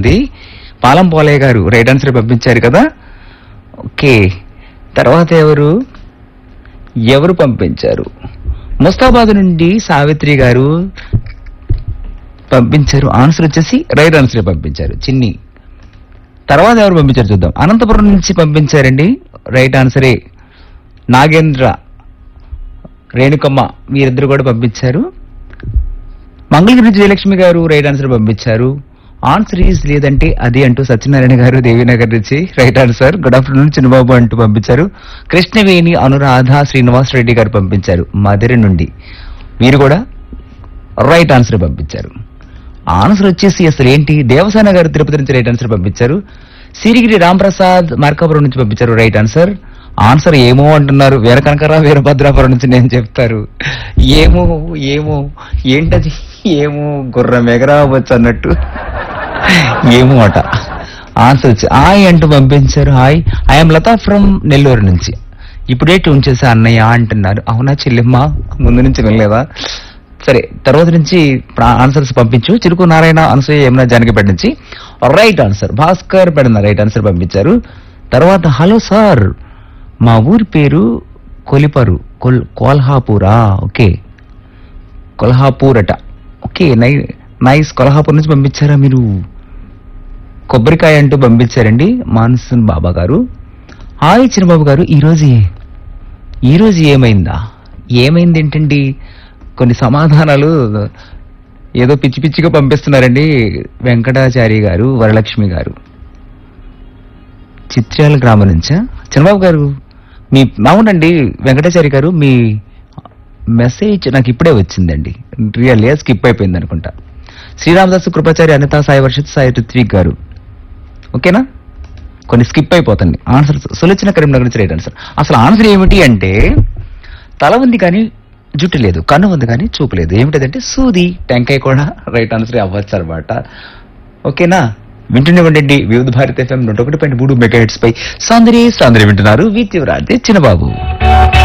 ఉంది. పాలం పోలయ్య గారు right answer పంపించారు కదా. ఓకే, తర్వాత ఎవరు పంపించారు? ముస్తాబాద్ నుండి సావిత్రి గారు పంపించారు. ఆన్సర్ వచ్చేసి రైట్ ఆన్సర్ పంపించారు చిన్ని. తర్వాత ఎవరు పంపించారు చూద్దాం. అనంతపురం నుంచి పంపించారండి, రైట్ ఆన్సరే. నాగేంద్ర, రేణుకమ్మ వీరిద్దరు కూడా పంపించారు. మంగళగిరి జయలక్ష్మి గారు రైట్ ఆన్సర్ పంపించారు. ఆన్సర్ ఈజ్ లేదంటే అది అంటూ సత్యనారాయణ గారు దేవీనగర్ నుంచి రైట్ ఆన్సర్. గుడ్ ఆఫ్టర్నూన్ చిన్నబాబు అంటూ పంపించారు. కృష్ణవేణి, అనురాధ, శ్రీనివాస్ రెడ్డి గారు పంపించారు మధుర నుండి. వీరు కూడా రైట్ ఆన్సర్ పంపించారు. ఆన్సర్ వచ్చేసి అసలు ఏంటి, దేవసేన గారు తిరుపతి నుంచి రైట్ ఆన్సర్ పంపించారు. సిరిగిరి రాంప్రసాద్ మార్కాపురం నుంచి పంపించారు రైట్ ఆన్సర్. ఆన్సర్ ఏమో అంటున్నారు. వీరకనకరా వీరభద్రాపురం నుంచి నేను చెప్తారు. ఏమో ఏమో ఏంటది, ఏమో గుర్రం ఎగరావచ్చు అన్నట్టు ఏమో అట. ఆన్సర్ వచ్చి హాయ్ అంటూ పంపించారు. Hi, I'm Lata from Nellore నుంచి. ఇప్పుడే ట్యూన్ చేసా అన్నయ్య అంటున్నారు. అవునా చెల్లెమ్మ, ముందు నుంచి వెళ్ళలేదా? సరే, తర్వాత నుంచి ఆన్సర్స్ పంపించు. చిరుకు నారాయణ, అనసూయ, యమున, జానకిపేట నుంచి right answer. Bhaskar Pedana right answer పంపించారు. తర్వాత హలో సార్, మా ఊరి పేరు కొలిపరు, కోల్హాపూరా. ఓకే, కొల్హాపూర్ అట. Okay, nice. కొల్హాపూర్ నుంచి పంపించారా మీరు? కొబ్బరికాయ అంటూ పంపించారండి మాన్సూన్ బాబా గారు. హాయ్ చిన్నబాబు గారు, ఈరోజు ఏమైంది ఏంటండి? కొన్ని సమాధానాలు ఏదో పిచ్చి పిచ్చిగా పంపిస్తున్నారండి. వెంకటాచారి గారు, వరలక్ష్మి గారు చిత్రాల గ్రామం నుంచా? చిన్నబాబు గారు మీ అవునండి వెంకటాచారి గారు, మీ మెసేజ్ నాకు ఇప్పుడే వచ్చిందండి. రియల్లీ స్కిప్ అయిపోయింది అనుకుంటా. శ్రీరామదాసు, కృపాచారి, అనిత, సాయి వర్షిత్, సాయి ఋత్విక్ గారు. ఓకేనా, కొన్ని స్కిప్ అయిపోతుంది ఆన్సర్. సులోచన కరీంనగర్ నుంచి రైట్ ఆన్సర్. అసలు ఆన్సర్ ఏమిటి అంటే, తల ఉంది కానీ జుట్టు లేదు, కన్ను ఉంది కానీ చూపు లేదు. ఏమిటంటే సూది. టెంకాయ కూడా రైట్ ఆన్సర్ అవ్వచ్చు అనమాట. ఓకేనా, వింటూనే ఉండండి వివిధ భారత FM 101.3 మెగాహెర్ట్జ్ పై సౌందర్య వింటున్నారు. విత్ యువరాజ్ చిన్నబాబు.